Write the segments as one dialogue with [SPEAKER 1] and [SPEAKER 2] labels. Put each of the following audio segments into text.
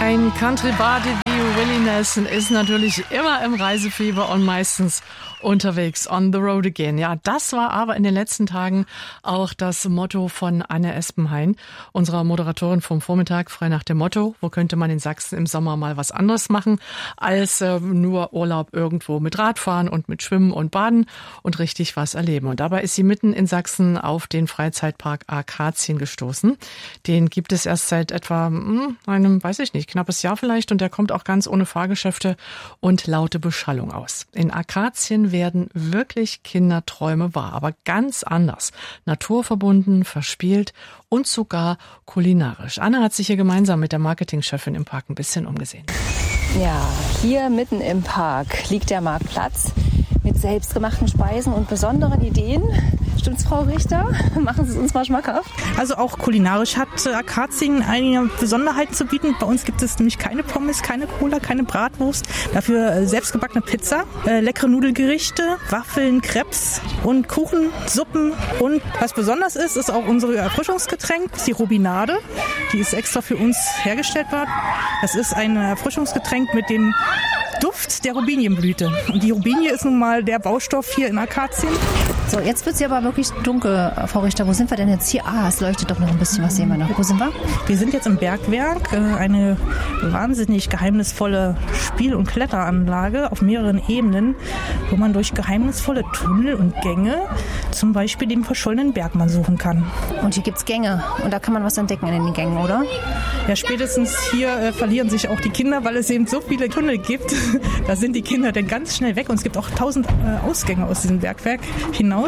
[SPEAKER 1] Ein Country-Body wie Willie Nelson ist natürlich immer im Reisefieber und meistens unterwegs, on the road again. Ja, das war aber in den letzten Tagen auch das Motto von Anne Espenhain, unserer Moderatorin vom Vormittag, frei nach dem Motto, wo könnte man in Sachsen im Sommer mal was anderes machen, als nur Urlaub irgendwo mit Radfahren und mit Schwimmen und Baden und richtig was erleben. Und dabei ist sie mitten in Sachsen auf den Freizeitpark Akazien gestoßen. Den gibt es erst seit etwa einem, weiß ich nicht, knappes Jahr vielleicht, und der kommt auch ganz ohne Fahrgeschäfte und laute Beschallung aus. In Akazien werden wirklich Kinderträume wahr, aber ganz anders. Naturverbunden, verspielt und sogar kulinarisch. Anne hat sich hier gemeinsam mit der Marketingchefin im Park ein bisschen umgesehen.
[SPEAKER 2] Ja, hier mitten im Park liegt der Marktplatz mit selbstgemachten Speisen und besonderen Ideen. Stimmt's, Frau Richter? Machen Sie es uns mal schmackhaft.
[SPEAKER 3] Also auch kulinarisch hat Akazien einige Besonderheiten zu bieten. Bei uns gibt es nämlich keine Pommes, keine Cola, keine Bratwurst. Dafür selbstgebackene Pizza, leckere Nudelgerichte, Waffeln, Crepes und Kuchen, Suppen. Und was besonders ist, ist auch unser Erfrischungsgetränk, die Robinade. Die ist extra für uns hergestellt worden. Das ist ein Erfrischungsgetränk mit dem Duft der Robinienblüte. Und die Robinie ist nun mal der Baustoff hier in Akazien.
[SPEAKER 2] So, jetzt wird es ja aber wirklich dunkel, Frau Richter. Wo sind wir denn jetzt hier? Es leuchtet doch noch ein bisschen. Was sehen wir noch? Wo sind wir?
[SPEAKER 3] Wir sind jetzt im Bergwerk, eine wahnsinnig geheimnisvolle Spiel- und Kletteranlage auf mehreren Ebenen, wo man durch geheimnisvolle Tunnel und Gänge zum Beispiel den verschollenen Bergmann suchen kann.
[SPEAKER 2] Und hier gibt es Gänge und da kann man was entdecken in den Gängen, oder?
[SPEAKER 3] Ja, spätestens hier verlieren sich auch die Kinder, weil es eben so viele Tunnel gibt. Da sind die Kinder dann ganz schnell weg und es gibt auch 1000 Ausgänge aus diesem Bergwerk hinaus.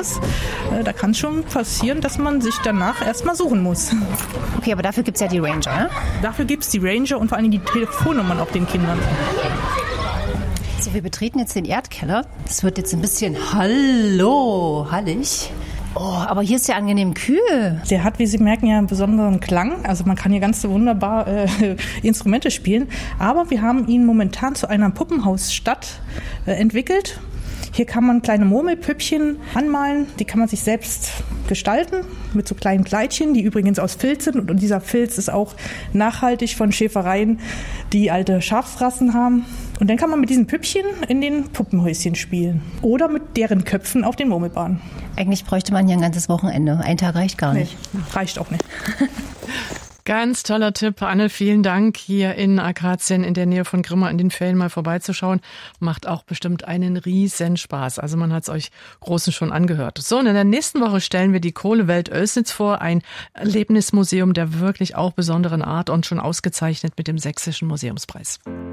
[SPEAKER 3] Da kann es schon passieren, dass man sich danach erstmal suchen muss.
[SPEAKER 2] Okay, aber dafür gibt es ja die Ranger, ne?
[SPEAKER 3] Dafür gibt es die Ranger und vor allem die Telefonnummern auch den Kindern.
[SPEAKER 2] So, wir betreten jetzt den Erdkeller. Es wird jetzt ein bisschen hallig. Oh, aber hier ist ja angenehm kühl.
[SPEAKER 3] Der hat, wie Sie merken, ja einen besonderen Klang. Also man kann hier ganz so wunderbar Instrumente spielen. Aber wir haben ihn momentan zu einer Puppenhausstadt entwickelt. Hier kann man kleine Murmelpüppchen anmalen, die kann man sich selbst gestalten mit so kleinen Kleidchen, die übrigens aus Filz sind. Und dieser Filz ist auch nachhaltig von Schäfereien, die alte Schafsrassen haben. Und dann kann man mit diesen Püppchen in den Puppenhäuschen spielen oder mit deren Köpfen auf den Murmelbahnen.
[SPEAKER 2] Eigentlich bräuchte man hier ein ganzes Wochenende. Ein Tag reicht gar nicht.
[SPEAKER 3] Nee, reicht auch nicht.
[SPEAKER 1] Ganz toller Tipp, Anne, vielen Dank. Hier in Akazien in der Nähe von Grimma in den Ferien mal vorbeizuschauen. Macht auch bestimmt einen riesen Spaß. Also man hat es euch Großen schon angehört. So, und in der nächsten Woche stellen wir die Kohlewelt Oelsnitz vor. Ein Erlebnismuseum der wirklich auch besonderen Art und schon ausgezeichnet mit dem Sächsischen Museumspreis.